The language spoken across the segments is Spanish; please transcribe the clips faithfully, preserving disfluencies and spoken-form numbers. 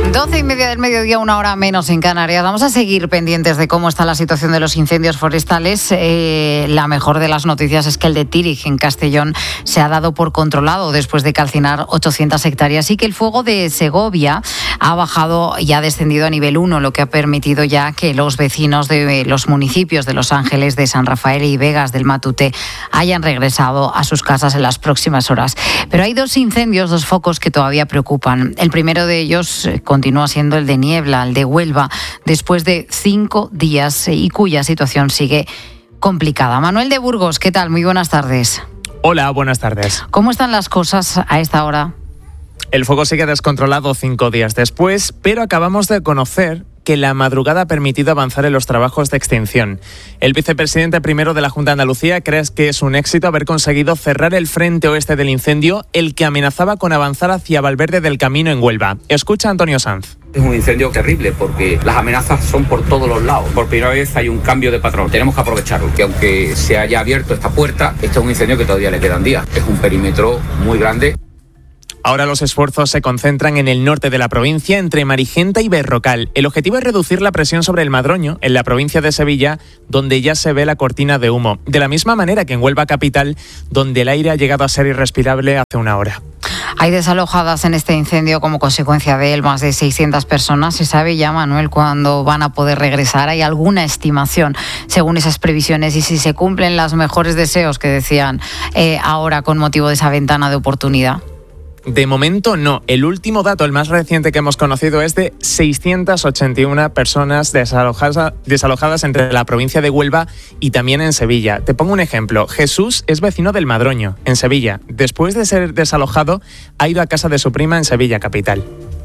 doce y media del mediodía, una hora menos en Canarias. Vamos a seguir pendientes de cómo está la situación de los incendios forestales. Eh, la mejor de las noticias es que el de Tírig, en Castellón, se ha dado por controlado después de calcinar ochocientas hectáreas y que el fuego de Segovia ha bajado y ha descendido a nivel uno, lo que ha permitido ya que los vecinos de los municipios de Los Ángeles, de San Rafael y Vegas del Matute hayan regresado a sus casas en las próximas horas. Pero hay dos incendios, dos focos que todavía preocupan. El primero de ellos continúa siendo el de Niebla, el de Huelva, después de cinco días y cuya situación sigue complicada. Manuel de Burgos, ¿qué tal? Muy buenas tardes. Hola, buenas tardes. ¿Cómo están las cosas a esta hora? El fuego sigue descontrolado cinco días después, pero acabamos de conocer que la madrugada ha permitido avanzar en los trabajos de extinción. El vicepresidente primero de la Junta de Andalucía cree que es un éxito haber conseguido cerrar el frente oeste del incendio, el que amenazaba con avanzar hacia Valverde del Camino en Huelva. Escucha a Antonio Sanz. Es un incendio terrible porque las amenazas son por todos los lados. Por primera vez hay un cambio de patrón. Tenemos que aprovecharlo, que aunque se haya abierto esta puerta, este es un incendio que todavía le quedan días. Es un perímetro muy grande. Ahora los esfuerzos se concentran en el norte de la provincia, entre Marigenta y Berrocal. El objetivo es reducir la presión sobre el Madroño, en la provincia de Sevilla, donde ya se ve la cortina de humo. De la misma manera que en Huelva capital, donde el aire ha llegado a ser irrespirable hace una hora. Hay desalojadas en este incendio como consecuencia de él más de seiscientas personas. ¿Se sabe ya, Manuel, cuándo van a poder regresar? ¿Hay alguna estimación según esas previsiones? Y si se cumplen los mejores deseos que decían eh, ahora con motivo de esa ventana de oportunidad. De momento no. El último dato, el más reciente que hemos conocido, es de seiscientas ochenta y una personas desalojadas, desalojadas entre la provincia de Huelva y también en Sevilla. Te pongo un ejemplo. Jesús es vecino del Madroño, en Sevilla. Después de ser desalojado, ha ido a casa de su prima en Sevilla capital.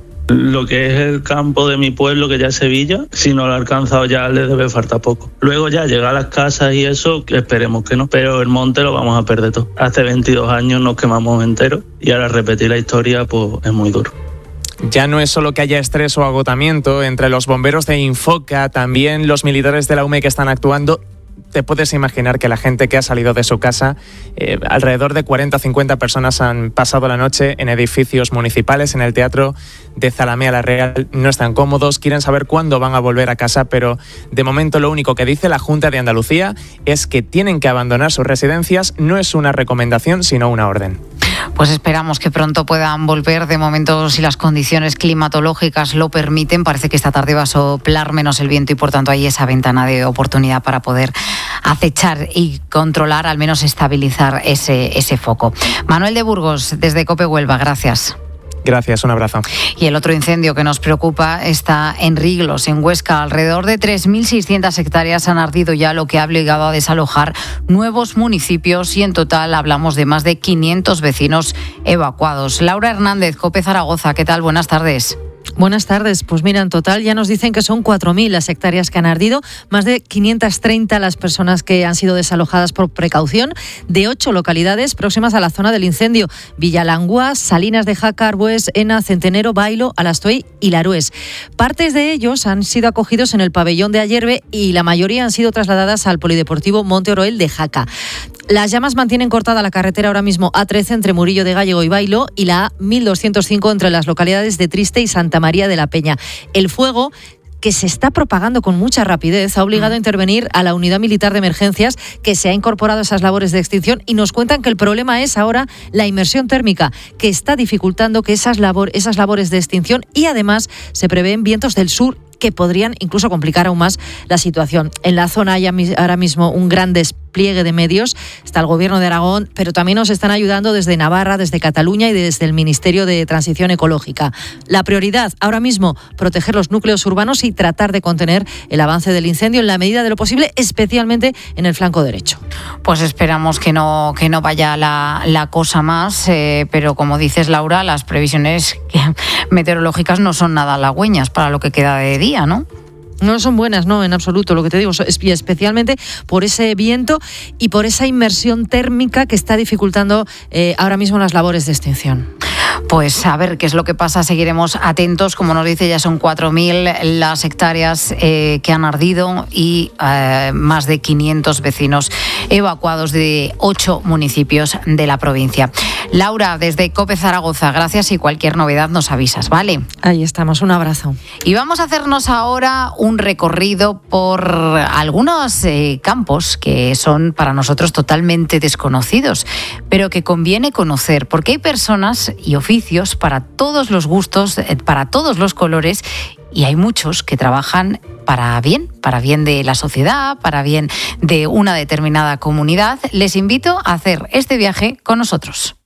Lo que es el campo de mi pueblo, que ya es Sevilla, si no lo ha alcanzado ya le debe faltar poco. Luego ya llega a las casas y eso, esperemos que no, pero el monte lo vamos a perder todo. Hace veintidós años nos quemamos enteros y ahora repetir la historia pues es muy duro. Ya no es solo que haya estrés o agotamiento, entre los bomberos de Infoca, también los militares de la U M E que están actuando. Te puedes imaginar que la gente que ha salido de su casa, eh, alrededor de cuarenta o cincuenta personas han pasado la noche en edificios municipales, en el teatro de Zalamea la Real. No están cómodos, quieren saber cuándo van a volver a casa, pero de momento lo único que dice la Junta de Andalucía es que tienen que abandonar sus residencias. No es una recomendación, sino una orden. Pues esperamos que pronto puedan volver. De momento, si las condiciones climatológicas lo permiten, parece que esta tarde va a soplar menos el viento y por tanto hay esa ventana de oportunidad para poder acechar y controlar, al menos estabilizar ese, ese foco. Manuel de Burgos, desde COPE Huelva, gracias. Gracias, un abrazo. Y el otro incendio que nos preocupa está en Riglos, en Huesca. Alrededor de tres mil seiscientas hectáreas han ardido ya, lo que ha obligado a desalojar nuevos municipios y en total hablamos de más de quinientos vecinos evacuados. Laura Hernández, COPE Zaragoza, ¿qué tal? Buenas tardes. Buenas tardes. Pues mira, en total ya nos dicen que son cuatro mil las hectáreas que han ardido, más de quinientas treinta las personas que han sido desalojadas por precaución de ocho localidades próximas a la zona del incendio: Villalangua, Salinas de Jaca, Arbues, Ena, Centenero, Bailo, Alastoy y Larués. Partes de ellos han sido acogidos en el pabellón de Ayerbe y la mayoría han sido trasladadas al polideportivo Monte Oroel de Jaca. Las llamas mantienen cortada la carretera ahora mismo A trece entre Murillo de Gállego y Bailo y la A mil doscientos cinco entre las localidades de Triste y Santa María de la Peña. El fuego, que se está propagando con mucha rapidez, ha obligado a intervenir a la unidad militar de emergencias que se ha incorporado a esas labores de extinción y nos cuentan que el problema es ahora la inmersión térmica, que está dificultando que esas, labor, esas labores de extinción y además se prevén vientos del sur que podrían incluso complicar aún más la situación. En la zona hay ahora mismo un gran despliegue de medios. Está el Gobierno de Aragón, pero también nos están ayudando desde Navarra, desde Cataluña y desde el Ministerio de Transición Ecológica. La prioridad ahora mismo, proteger los núcleos urbanos y tratar de contener el avance del incendio en la medida de lo posible, especialmente en el flanco derecho. Pues esperamos que no, que no vaya la, la cosa más, eh, pero como dices, Laura, las previsiones meteorológicas no son nada halagüeñas para lo que queda de día, ¿no? No son buenas, no, en absoluto, lo que te digo, especialmente por ese viento y por esa inmersión térmica que está dificultando eh, ahora mismo las labores de extinción. Pues a ver qué es lo que pasa, seguiremos atentos. Como nos dice, ya son cuatro mil las hectáreas eh, que han ardido y eh, más de quinientos vecinos evacuados de ocho municipios de la provincia. Laura, desde COPE Zaragoza, gracias, y cualquier novedad nos avisas, ¿vale? Ahí estamos, un abrazo. Y vamos a hacernos ahora un recorrido por algunos eh, campos que son para nosotros totalmente desconocidos, pero que conviene conocer, porque hay personas y oficios para todos los gustos, eh, para todos los colores, y hay muchos que trabajan para bien, para bien de la sociedad, para bien de una determinada comunidad. Les invito a hacer este viaje con nosotros.